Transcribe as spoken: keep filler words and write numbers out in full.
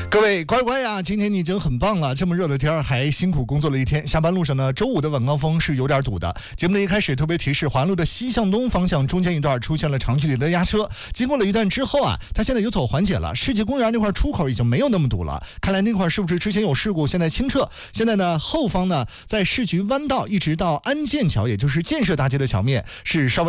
各位乖乖呀，今天你已经很棒了，这么热的天还辛苦工作了一天。下班路上呢，周五的晚高峰是有点堵的。节目的一开始特别提示，环路的西向东方向中间一段出现了长距离的压车，经过了一段之后啊，它现在有所缓解了。世纪公园那块出口已经没有那么堵了，看来那块是不是之前有事故，现在清澈。现在呢，后方呢，在市局弯道一直到安建桥，也就是建设大街的桥面是稍微